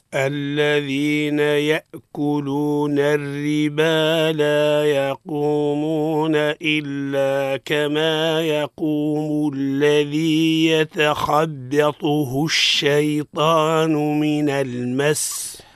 الذين يأكلون الربا لا يقومون إلا كما يقوم الذي يتخبطه الشيطان من المس